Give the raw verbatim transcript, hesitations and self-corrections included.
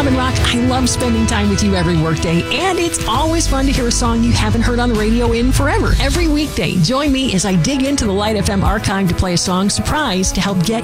Robin Rock. I love spending time with you every workday, and it's always fun to hear a song you haven't heard on the radio in forever. Every weekday, join me as I dig into the Light F M archive to play a song surprise to help get